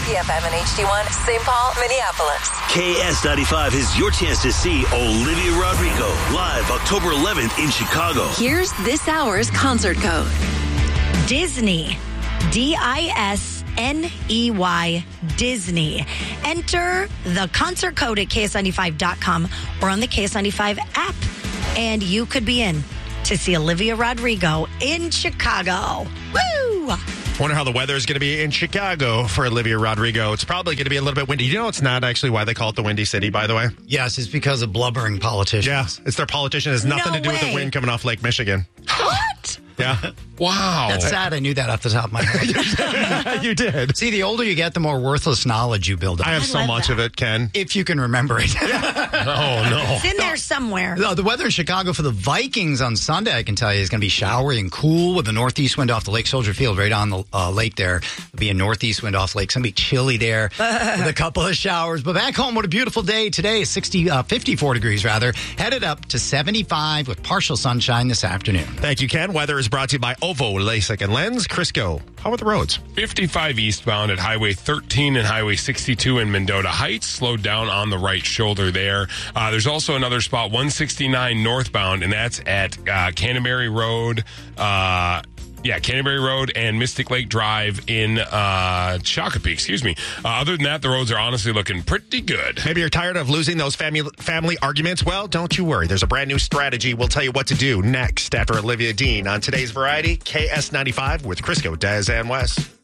PFM and HD1, St. Paul, Minneapolis. KS95 is your chance to see Olivia Rodrigo live October 11th in Chicago. Here's this hour's concert code. Disney. DISNEY. Disney. Enter the concert code at KS95.com or on the KS95 app. And you could be in to see Olivia Rodrigo in Chicago. Woo! Wonder how the weather is going to be in Chicago for Olivia Rodrigo. It's probably going to be a little bit windy. You know, it's not actually why they call it the Windy City, by the way. Yes, it's because of blubbering politicians. Yeah, it's their politician. It has nothing to do with the wind coming off Lake Michigan. What? Yeah. Wow. That's sad. I knew that off the top of my head. You did. See, the older you get, the more worthless knowledge you build up. I have so much of it, Ken. If you can remember it. Oh, no. It's in there somewhere. The weather in Chicago for the Vikings on Sunday, I can tell you, is going to be showery and cool with a northeast wind off the Lake Soldier Field right on the lake there. There'll be a northeast wind off the lake. It's going to be chilly there with a couple of showers. But back home, what a beautiful day today. 54 degrees, rather. Headed up to 75 with partial sunshine this afternoon. Thank you, Ken. Weather is brought to you by Ovo, LASIK, and Lens. Crisco, how are the roads? 55 eastbound at Highway 13 and Highway 62 in Mendota Heights. Slowed down on the right shoulder there. There's also another spot, 169 northbound, and that's at Canterbury Road. Canterbury Road and Mystic Lake Drive in Shakopee, excuse me. Other than that, the roads are honestly looking pretty good. Maybe you're tired of losing those family arguments. Well, don't you worry. There's a brand new strategy. We'll tell you what to do next after Olivia Dean on today's Variety, KS95 with Crisco, Des, and Wes.